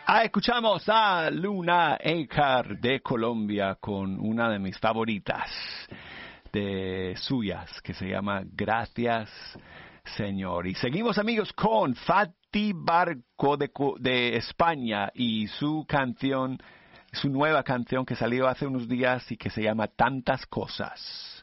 Escuchamos a Luna Acar de Colombia con una de mis favoritas de suyas que se llama Gracias Señor. Y seguimos amigos con Fati Barco de España y su canción, su nueva canción que salió hace unos días y que se llama Tantas Cosas.